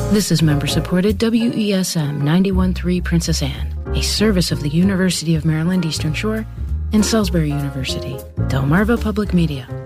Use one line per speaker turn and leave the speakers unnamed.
This is member-supported WESM 91.3 Princess Anne, a service of the University of Maryland Eastern Shore and Salisbury University, Delmarva Public Media.